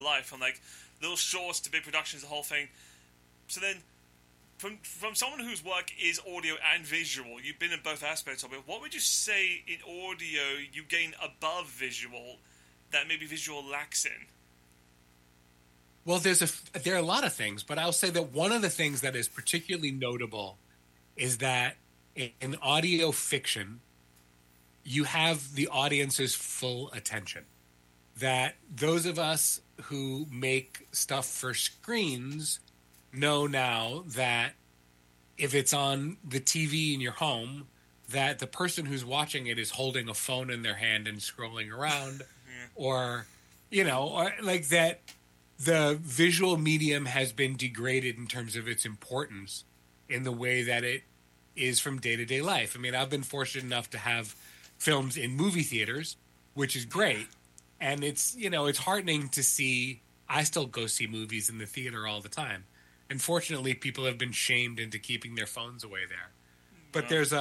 life, from like little shorts to big productions, the whole thing. So then, from someone whose work is audio and visual, you've been in both aspects of it. What would you say in audio you gain above visual that maybe visual lacks in? Well, there are a lot of things, but I'll say that one of the things that is particularly notable is that in audio fiction, you have the audience's full attention. That those of us who make stuff for screens know now that if it's on the TV in your home, that the person who's watching it is holding a phone in their hand and scrolling around, or, or like that. The visual medium has been degraded in terms of its importance in the way that it is from day-to-day life. I mean, I've been fortunate enough to have films in movie theaters, which is great. And it's, it's heartening to see. I still go see movies in the theater all the time. And fortunately, people have been shamed into keeping their phones away there. But there's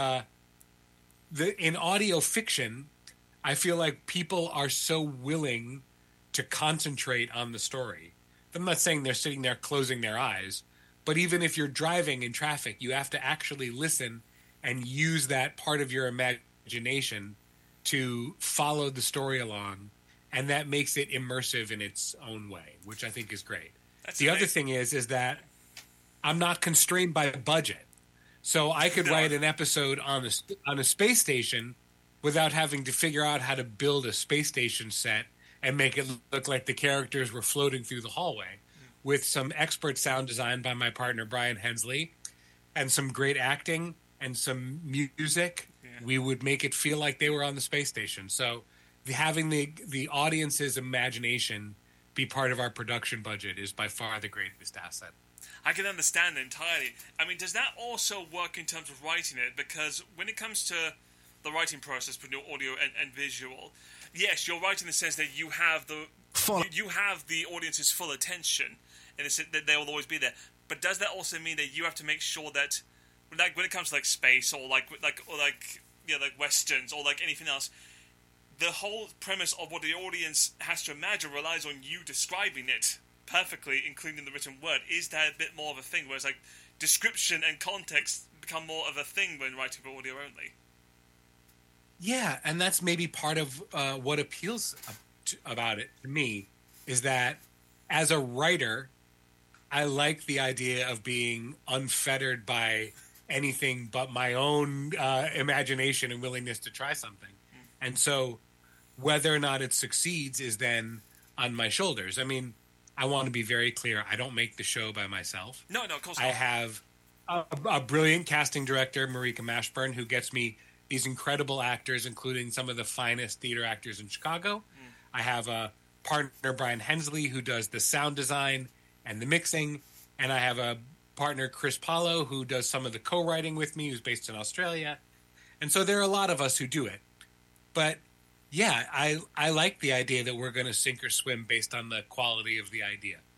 in audio fiction, I feel like people are so willing to concentrate on the story. I'm not saying they're sitting there closing their eyes, but even if you're driving in traffic, you have to actually listen and use that part of your imagination to follow the story along, and that makes it immersive in its own way, which I think is great. The other thing is that I'm not constrained by budget. So I could write an episode on a space station without having to figure out how to build a space station set and make it look like the characters were floating through the hallway, with some expert sound design by my partner Brian Hensley and some great acting and some music. We would make it feel like they were on the space station. So having the audience's imagination be part of our production budget is by far the greatest asset. I can understand entirely. I mean, does that also work in terms of writing it? Because when it comes to the writing process for new audio and visual, yes, you're right in the sense that you have the audience's full attention, and that they will always be there. But does that also mean that you have to make sure that, like, when it comes to like space or like westerns or like anything else, the whole premise of what the audience has to imagine relies on you describing it perfectly, including the written word? Is that a bit more of a thing, whereas like description and context become more of a thing when writing for audio only? Yeah, and that's maybe part of what appeals about it to me, is that as a writer, I like the idea of being unfettered by anything but my own imagination and willingness to try something. And so whether or not it succeeds is then on my shoulders. I mean, I want to be very clear. I don't make the show by myself. No, of course not. I have a brilliant casting director, Marika Mashburn, who gets me these incredible actors, including some of the finest theater actors in Chicago. I have a partner, Brian Hensley, who does the sound design and the mixing. And I have a partner, Chris Paulo, who does some of the co-writing with me, who's based in Australia. And so there are a lot of us who do it. But yeah, I like the idea that we're going to sink or swim based on the quality of the idea.